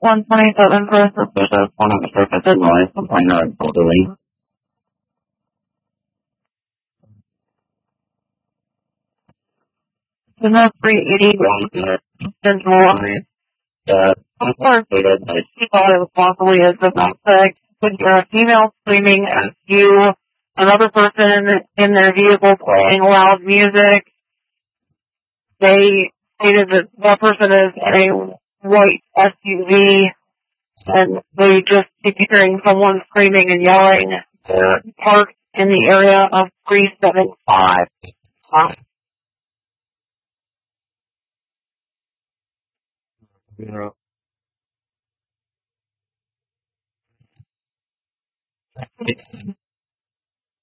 127 for suspicious, one of the surface noise, complainer is elderly. The 381 Central. Of course, she thought it was possibly a suspect. When you're a female screaming at you, another person in their vehicle playing loud music. They stated that that person is in a white SUV, and they just keep hearing someone screaming and yelling. They're parked in the area of 375.